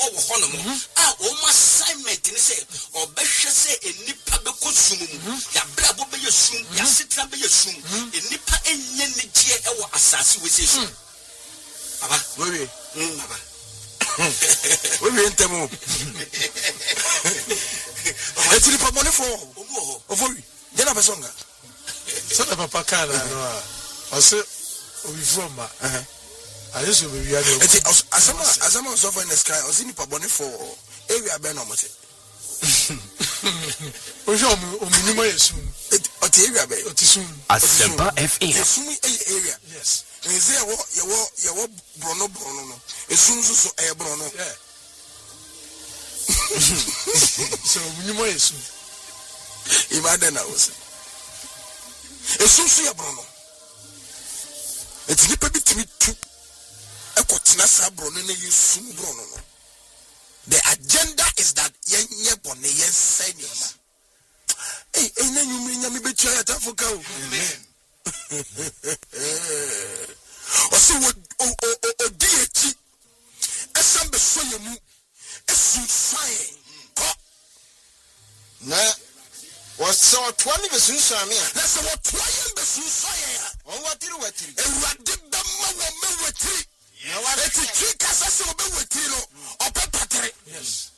wo honom a o ma assignment ni say obehwe say enipa be kosum mu ya brabo be yesum ya setra be yesum enipa enye ne gie e wo asase we say sum baba we baba we entemo etiri pa money for ofowi jena pesonga so the papa kana no ose obi from ma I just will be asama so for in the sky osini pa money for area be no mote ojo ominimo yesu oti area be otisum Asempa FM esum area yes nze yewo brono no esum so brono yeah so ominimo yesu imagine na wose esum so ye brono etini pa bitimi tu ekotena sa brono na yesum brono no. The agenda is that yenye bone yense niema ena nyumri nyame betua ya tafoka o amen osi o dieti esambe soyemu esunfae ko na waso 20 besunsuame a na so wotoye besunfae a on watiri ewade bemma wo mewatiri eti twika sase wo bewatiri no opepatre yes